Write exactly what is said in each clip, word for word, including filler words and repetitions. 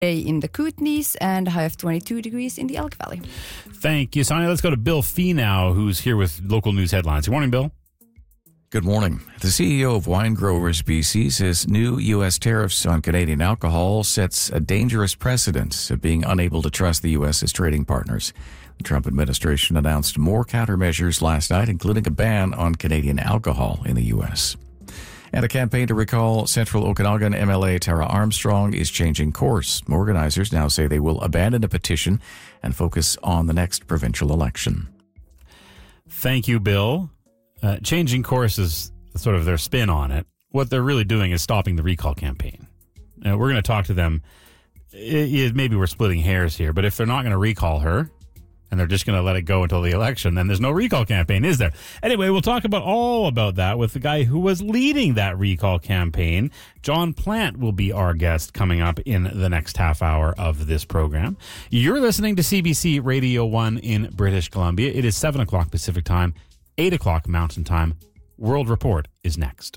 in the Kootenays and a high of twenty-two degrees in the Elk Valley. Thank you, Sonia. Let's go to Bill Fee now, who's here with local news headlines. Good morning, Bill. Good morning. The C E O of Wine Growers B C says new U S tariffs on Canadian alcohol sets a dangerous precedent of being unable to trust the U S as trading partners. The Trump administration announced more countermeasures last night, including a ban on Canadian alcohol in the U S. And a campaign to recall Central Okanagan M L A Tara Armstrong is changing course. Organizers now say they will abandon a petition and focus on the next provincial election. Thank you, Bill. Uh, changing course is sort of their spin on it. What they're really doing is stopping the recall campaign. Uh, we're going to talk to them. It, it, maybe we're splitting hairs here, but if they're not going to recall her, and they're just going to let it go until the election, then there's no recall campaign, is there? Anyway, we'll talk about all about that with the guy who was leading that recall campaign. John Plant will be our guest coming up in the next half hour of this program. You're listening to C B C Radio one in British Columbia. It is seven o'clock Pacific Time, eight o'clock Mountain Time. World Report is next.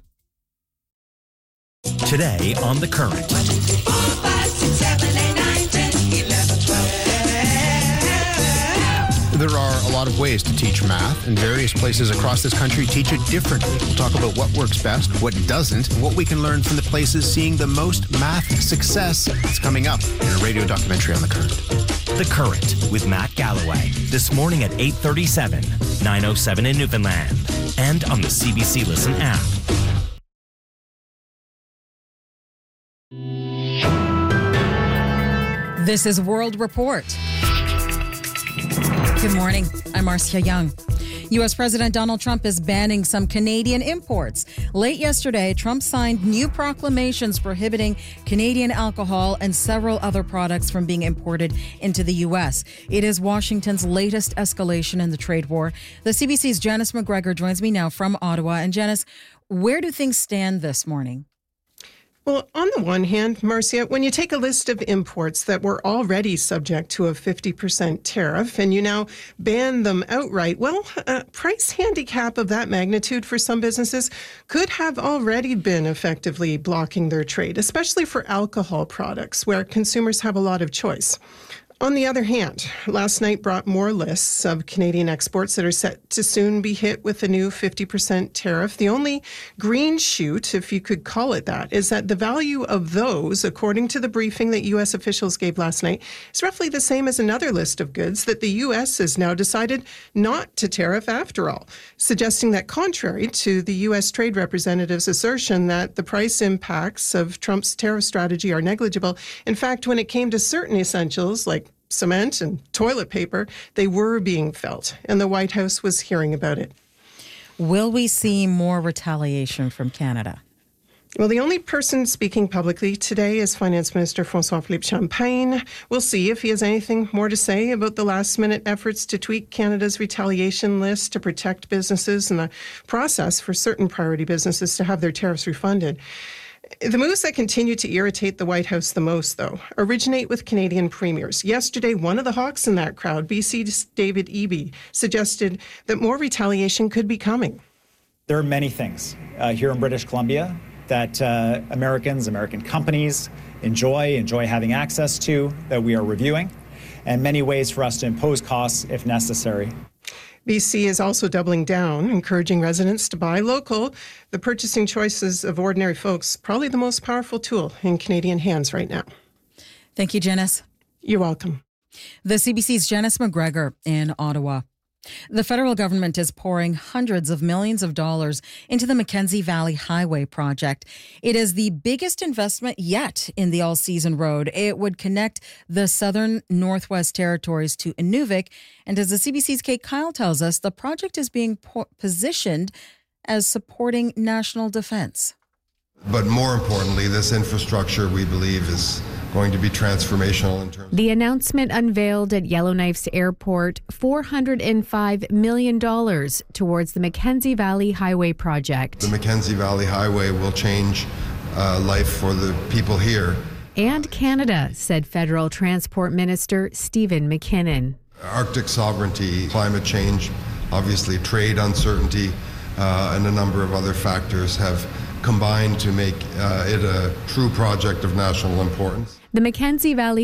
Today on The Current. There are a lot of ways to teach math, and various places across this country teach it differently. We'll talk about what works best, what doesn't, and what we can learn from the places seeing the most math success. It's coming up in a radio documentary on The Current. The Current with Matt Galloway. This morning at eight thirty-seven, nine oh seven in Newfoundland, and on the C B C Listen app. This is World Report. Good morning. I'm Marcia Young. U S President Donald Trump is banning some Canadian imports. Late yesterday, Trump signed new proclamations prohibiting Canadian alcohol and several other products from being imported into the U S. It is Washington's latest escalation in the trade war. The C B C's Janice McGregor joins me now from Ottawa. And Janice, where do things stand this morning? Well, on the one hand, Marcia, when you take a list of imports that were already subject to a fifty percent tariff and you now ban them outright, well, a price handicap of that magnitude for some businesses could have already been effectively blocking their trade, especially for alcohol products where consumers have a lot of choice. On the other hand, last night brought more lists of Canadian exports that are set to soon be hit with a new fifty percent tariff. The only green shoot, if you could call it that, is that the value of those, according to the briefing that U S officials gave last night, is roughly the same as another list of goods that the U S has now decided not to tariff after all, suggesting that contrary to the U S trade representative's assertion that the price impacts of Trump's tariff strategy are negligible, in fact, when it came to certain essentials like cement and toilet paper, they were being felt, and the White House was hearing about it. Will we see more retaliation from Canada? Well, the only person speaking publicly today is Finance Minister François-Philippe Champagne. We'll see if he has anything more to say about the last-minute efforts to tweak Canada's retaliation list to protect businesses and the process for certain priority businesses to have their tariffs refunded. The moves that continue to irritate the White House the most, though, originate with Canadian premiers. Yesterday, one of the hawks in that crowd, B C's David Eby, suggested that more retaliation could be coming. There are many things uh, here in British Columbia that uh, Americans, American companies enjoy, enjoy having access to, that we are reviewing, and many ways for us to impose costs if necessary. B C is also doubling down, encouraging residents to buy local. The purchasing choices of ordinary folks, probably the most powerful tool in Canadian hands right now. Thank you, Janice. You're welcome. The C B C's Janice McGregor in Ottawa. The federal government is pouring hundreds of millions of dollars into the Mackenzie Valley Highway project. It is the biggest investment yet in the all-season road. It would connect the southern Northwest Territories to Inuvik. And as the C B C's Kate Kyle tells us, the project is being po- positioned as supporting national defense. But more importantly, this infrastructure, we believe, is going to be transformational in terms. The announcement unveiled at Yellowknife's airport four hundred five million dollars towards the Mackenzie Valley Highway project. The Mackenzie Valley Highway will change uh, life for the people here. And Canada, said Federal Transport Minister Stephen McKinnon. Arctic sovereignty, climate change, obviously trade uncertainty, uh, and a number of other factors have combined to make uh, it a true project of national importance. The Mackenzie Valley